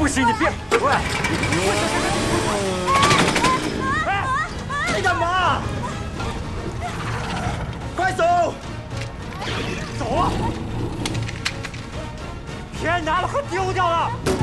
是你别喂！哎，你干嘛？快走！走啊！钱拿了还丢掉了！